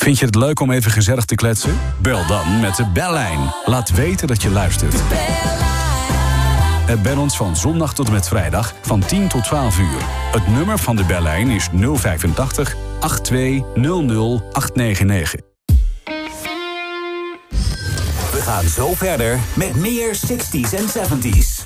Vind je het leuk om even gezellig te kletsen? Bel dan met de bellijn. Laat weten dat je luistert. Bel ons van zondag tot en met vrijdag van 10 tot 12 uur. Het nummer van de bellijn is 085 8200 899. We gaan zo verder met meer 60s en 70s.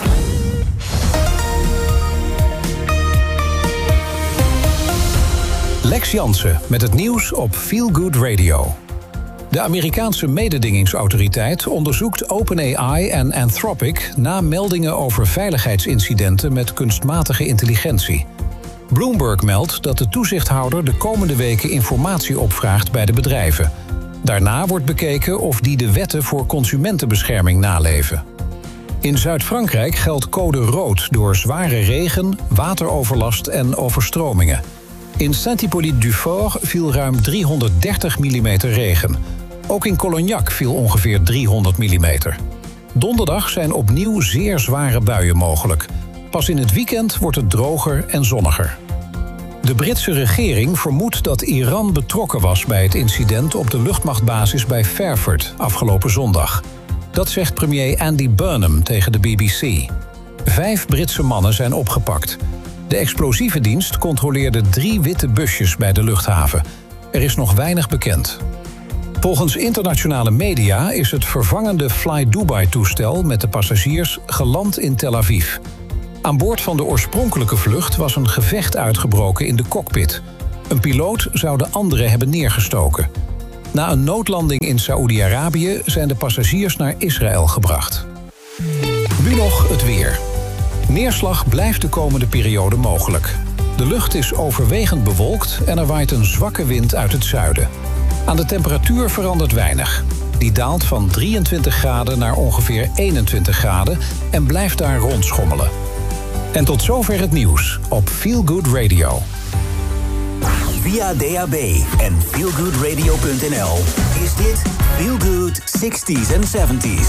Lex Jansen met het nieuws op Feel Good Radio. De Amerikaanse mededingingsautoriteit onderzoekt OpenAI en Anthropic na meldingen over veiligheidsincidenten met kunstmatige intelligentie. Bloomberg meldt dat de toezichthouder de komende weken informatie opvraagt bij de bedrijven. Daarna wordt bekeken of die de wetten voor consumentenbescherming naleven. In Zuid-Frankrijk geldt code rood door zware regen, wateroverlast en overstromingen. In Saint-Hippolyte-du-Fort viel ruim 330 mm regen. Ook in Colognac viel ongeveer 300 mm. Donderdag zijn opnieuw zeer zware buien mogelijk. Pas in het weekend wordt het droger en zonniger. De Britse regering vermoedt dat Iran betrokken was bij het incident op de luchtmachtbasis bij Fairford afgelopen zondag. Dat zegt premier Andy Burnham tegen de BBC. 5 Britse mannen zijn opgepakt. De explosievendienst controleerde 3 witte busjes bij de luchthaven. Er is nog weinig bekend. Volgens internationale media is het vervangende Fly Dubai-toestel met de passagiers geland in Tel Aviv. Aan boord van de oorspronkelijke vlucht was een gevecht uitgebroken in de cockpit. Een piloot zou de andere hebben neergestoken. Na een noodlanding in Saoedi-Arabië zijn de passagiers naar Israël gebracht. Nu nog het weer. Neerslag blijft de komende periode mogelijk. De lucht is overwegend bewolkt en er waait een zwakke wind uit het zuiden. Aan de temperatuur verandert weinig. Die daalt van 23 graden naar ongeveer 21 graden en blijft daar rondschommelen. En tot zover het nieuws op Feel Good Radio. Via DAB en feelgoodradio.nl is dit Feel Good 60s en 70s.